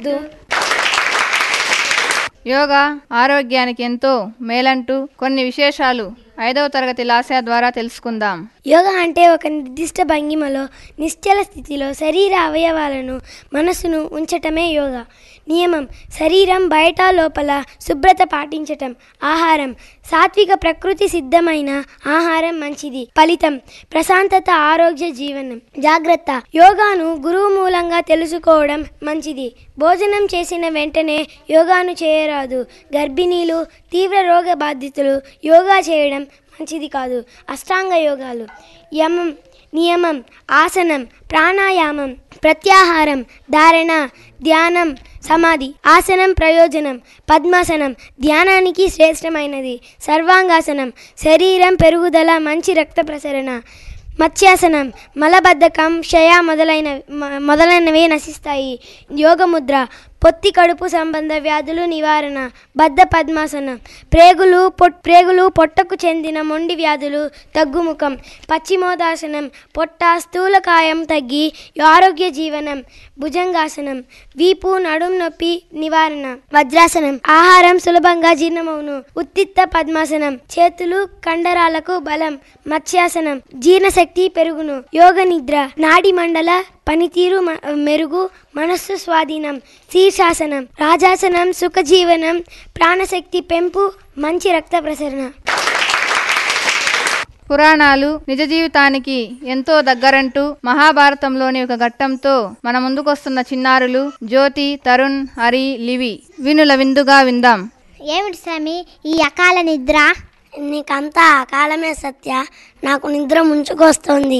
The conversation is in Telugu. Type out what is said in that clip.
యోగా ఆరోగ్యానికి ఎంతో మేలంటూ కొన్ని విశేషాలు 5వ తరగతి లాస్య ద్వారా తెలుసుకుందాం. యోగా అంటే ఒక నిర్దిష్ట భంగిమలో నిశ్చల స్థితిలో శరీర అవయవాలను మనసును ఉంచటమే యోగా. నియమం: శరీరం బయట లోపల శుభ్రత పాటించటం. ఆహారం: సాత్విక ప్రకృతి సిద్ధమైన ఆహారం మంచిది. ఫలితం: ప్రశాంతత, ఆరోగ్య జీవనం. జాగ్రత్త: యోగాను గురువు మూలంగా తెలుసుకోవడం మంచిది. భోజనం చేసిన వెంటనే యోగాను చేయరాదు. గర్భిణీలు, తీవ్ర రోగ బాధితులు యోగా చేయడం మంచిది కాదు. అష్టాంగ యోగాలు: యమం, నియమం, ఆసనం, ప్రాణాయామం, ప్రత్యాహారం, ధారణ, ధ్యానం, సమాధి. ఆసనం ప్రయోజనం: పద్మాసనం ధ్యానానికి శ్రేష్టమైనది. సర్వాంగాసనం శరీరం పెరుగుదల, మంచి రక్త ప్రసరణ. మత్స్యాసనం మలబద్ధకం, క్షయ మొదలైనవి నశిస్తాయి. యోగముద్ర: పొత్తి కడుపు సంబంధ వ్యాధులు నివారణ. బద్ధ పద్మాసనం ప్రేగులు పొట్టకు చెందిన మొండి వ్యాధులు తగ్గుముఖం. పశ్చిమోదాసనం పొట్ట స్థూలకాయం తగ్గి ఆరోగ్య జీవనం. భుజంగాసనం వీపు నడుం నొప్పి నివారణ. వజ్రాసనం ఆహారం సులభంగా జీర్ణమవును. ఉత్తిత్త పద్మాసనం చేతులు కండరాలకు బలం. మత్స్యాసనం జీర్ణశక్తి పెరుగును. యోగ నిద్ర నాడి మండల పనితీరు మెరుగు, మనస్సు స్వాధీనం. శీర్షాసనం రాజాసనం సుఖజీవనం, ప్రాణశక్తి పెంపు, మంచి రక్త ప్రసరణ. పురాణాలు నిజ జీవితానికి ఎంతో దగ్గరంటూ మహాభారతంలోని ఒక ఘట్టంతో మన ముందుకొస్తున్న చిన్నారులు జ్యోతి, తరుణ్, హరి, లివి వినుల విందుగా విందాం. ఏమిటి స్వామి ఈ అకాల నిద్ర? నీకంతా అకాలమే సత్య. నాకు నిద్ర ముంచుకొస్తోంది.